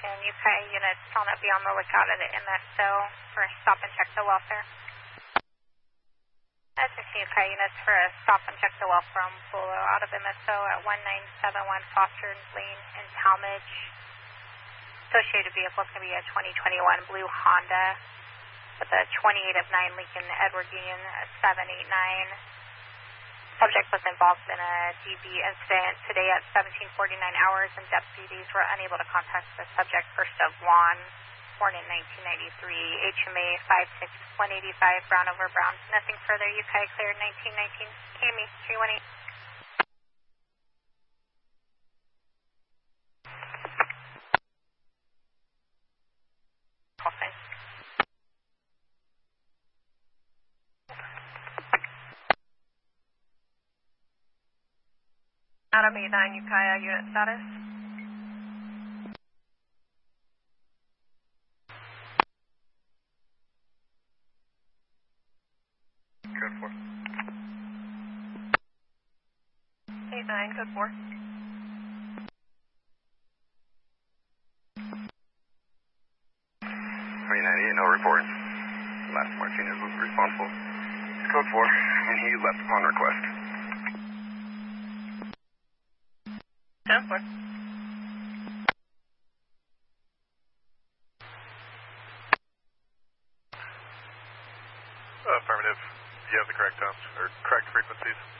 afternoon. UK units telling it be on the lookout at the MSO for a stop and check the welfare. That's a UK units for a stop and check the well from Polo out of MSO at 1971 Foster Lane in Talmadge. Associated vehicle is going to be a 2021 blue Honda with a 28 of 9 Lincoln Edward Union 789. Subject was involved in a DB incident today at 17:49 hours, and deputies were unable to contact the subject. First of Juan, born in 1993, HMA 56185, Brown over Brown. Nothing further. UK cleared 1919. KME 318. Call sign. Adam 89 Ukiah, unit status. Code 4. 89, code 4. 2098, no report. Last Martinez was responsible. It's code 4, and he left upon request. 10-4. Affirmative. You have the correct times, or correct frequencies.